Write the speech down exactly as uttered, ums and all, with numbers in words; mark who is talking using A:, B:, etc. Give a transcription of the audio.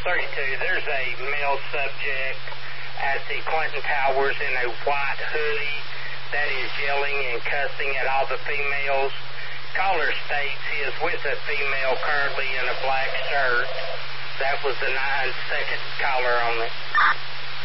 A: thirty-two, there's a male subject at the Clinton Towers in a white hoodie that is yelling and cussing at all the females. Caller states he is with a female currently in a black shirt. That was the nine-second caller on it.